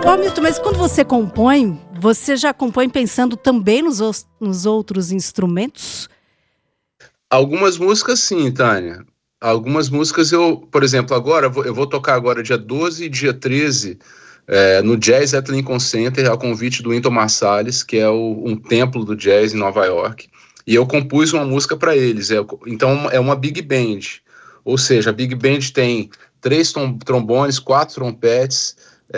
Ô, Milton, mas quando você compõe, você já compõe pensando também nos outros instrumentos? Algumas músicas sim, Tânia. Algumas músicas por exemplo, agora eu vou tocar agora dia 12 e dia 13 no Jazz at Lincoln Center, a convite do Wynton Marsalis, que é um templo do jazz em Nova York. E eu compus uma música para eles. Então é uma big band. Ou seja, a big band tem 3 trombones, 4 trompetes,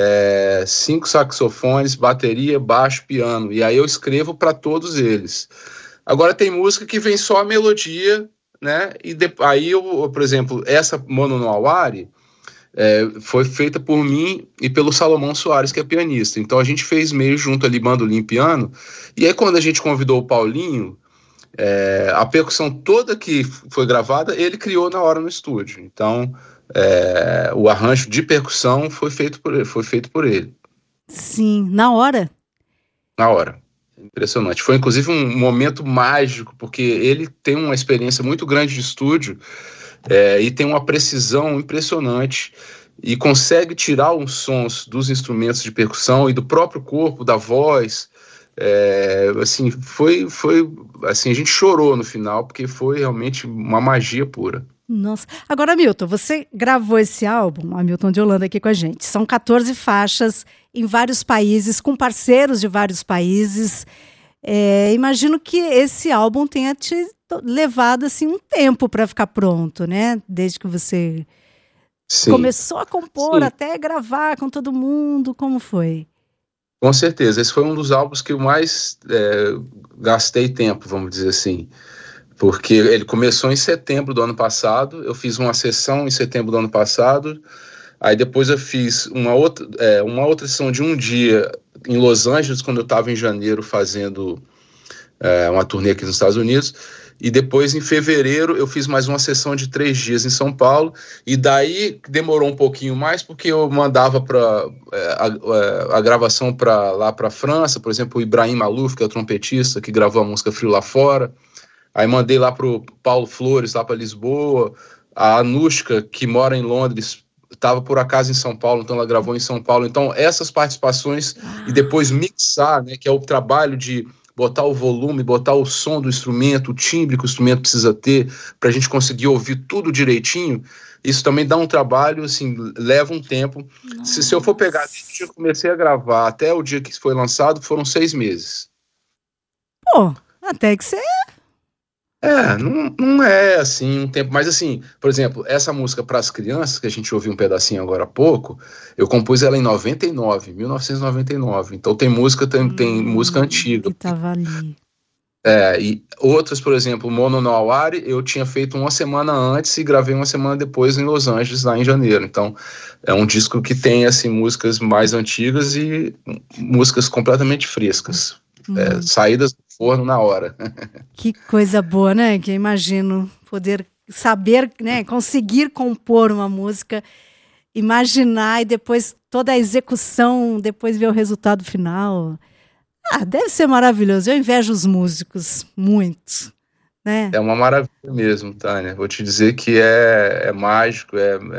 5 saxofones, bateria, baixo, piano. E aí eu escrevo para todos eles. Agora tem música que vem só a melodia, né? E aí por exemplo, essa Mono no Awari foi feita por mim e pelo Salomão Soares, que é pianista. Então a gente fez meio junto ali, bandolim e piano. E aí quando a gente convidou o Paulinho, a percussão toda que foi gravada, ele criou na hora no estúdio. Então o arranjo de percussão foi feito por ele. Sim, na hora? Na hora. Impressionante. Foi inclusive um momento mágico, porque ele tem uma experiência muito grande de estúdio e tem uma precisão impressionante e consegue tirar os sons dos instrumentos de percussão e do próprio corpo, da voz. Assim, foi assim, a gente chorou no final, porque foi realmente uma magia pura. Nossa. Agora, Milton, você gravou esse álbum, Hamilton de Holanda aqui com a gente. São 14 faixas em vários países, com parceiros de vários países. Imagino que esse álbum tenha te levado assim, um tempo para ficar pronto, né? Desde que você começou a compor até gravar com todo mundo. Como foi? Com certeza. Esse foi um dos álbuns que eu mais gastei tempo, vamos dizer assim. Porque ele começou em setembro do ano passado, eu fiz uma sessão em setembro do ano passado, aí depois eu fiz uma outra sessão de um dia em Los Angeles, quando eu estava em janeiro fazendo uma turnê aqui nos Estados Unidos, e depois em fevereiro eu fiz mais uma sessão de 3 dias em São Paulo, e daí demorou um pouquinho mais, porque eu mandava a gravação lá para a França, por exemplo, o Ibrahim Malouf, que é o trompetista, que gravou a música Frio Lá Fora. Aí mandei lá pro Paulo Flores, lá para Lisboa. A Anushka, que mora em Londres, estava por acaso em São Paulo, então ela gravou em São Paulo. Então essas participações e depois mixar, né, que é o trabalho de botar o volume, botar o som do instrumento, o timbre que o instrumento precisa ter, para a gente conseguir ouvir tudo direitinho. Isso também dá um trabalho, assim, leva um tempo. Se eu for pegar desde o dia que eu comecei a gravar até o dia que foi lançado, foram 6 meses. Pô, até que você... não é assim um tempo, mas assim, por exemplo, essa música para as crianças, que a gente ouviu um pedacinho agora há pouco, eu compus ela em 1999, então tem música antiga. Que tava ali. E outras, por exemplo, Mono no Awari, eu tinha feito uma semana antes e gravei uma semana depois em Los Angeles, lá em janeiro. Então, é um disco que tem assim, músicas mais antigas e músicas completamente frescas, saídas do forno na hora. Que coisa boa, né? Que eu imagino poder saber, né? Conseguir compor uma música, imaginar e depois toda a execução, depois ver o resultado final. Deve ser maravilhoso. Eu invejo os músicos, muito, né? É uma maravilha mesmo, Tânia. Vou te dizer que é mágico,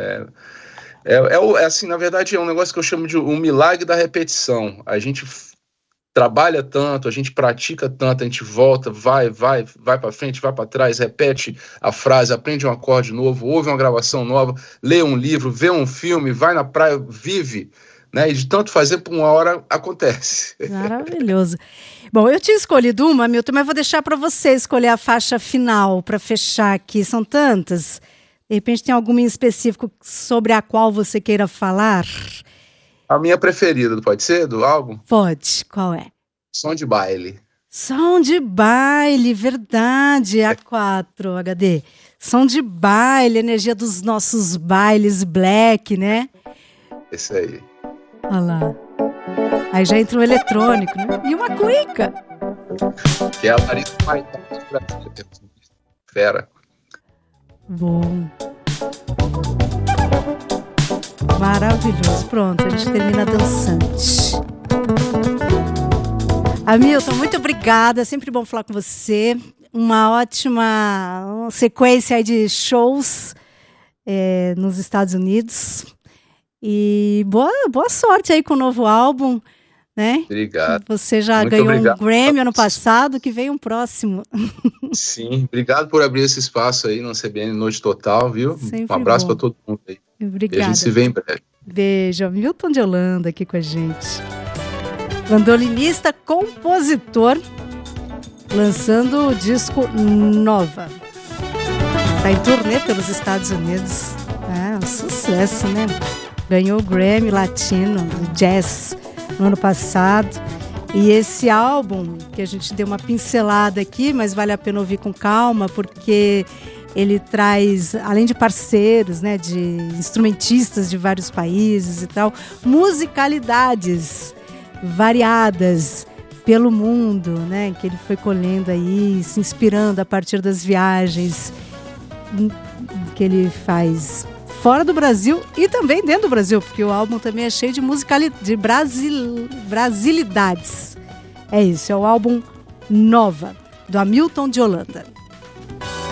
assim, na verdade, é um negócio que eu chamo de um milagre da repetição. A gente trabalha tanto, a gente pratica tanto, a gente volta, vai para frente, vai para trás, repete a frase, aprende um acorde novo, ouve uma gravação nova, lê um livro, vê um filme, vai na praia, vive, né? E de tanto fazer, por uma hora acontece. Maravilhoso. Bom, eu tinha escolhido uma, Milton, mas vou deixar para você escolher a faixa final para fechar aqui. São tantas. De repente tem alguma em específico sobre a qual você queira falar? A minha preferida, pode ser, do álbum? Pode. Qual é? Som de Baile. Som de Baile, verdade. A4, HD. Som de Baile, energia dos nossos bailes black, né? Esse aí. Olha lá. Aí já entra um eletrônico, né? E uma cuíca. Que é a Larissa Maitá do Brasil. Fera. Bom. Maravilhoso. Pronto, a gente termina dançante. Hamilton, muito obrigada. É sempre bom falar com você. Uma ótima sequência aí de shows nos Estados Unidos. E boa sorte aí com o novo álbum, né? Obrigado. Você já Muito ganhou obrigado. um Grammy ano passado, que vem um próximo. Sim, obrigado por abrir esse espaço aí no CBN Noite Total, viu? Sempre um abraço bom. para todo mundo aí. Obrigada. E a gente se vê em breve. Beijo. Milton de Holanda aqui com a gente. Bandolinista, compositor, lançando o disco Nova. Está em turnê pelos Estados Unidos. É um sucesso, né? Ganhou o Grammy Latino do Jazz no ano passado. E esse álbum, que a gente deu uma pincelada aqui, mas vale a pena ouvir com calma, porque ele traz, além de parceiros, né, de instrumentistas de vários países e tal, musicalidades variadas pelo mundo, né, que ele foi colhendo aí, se inspirando a partir das viagens que ele faz fora do Brasil e também dentro do Brasil, porque o álbum também é cheio de brasilidades. É isso, é o álbum Nova, do Hamilton de Holanda.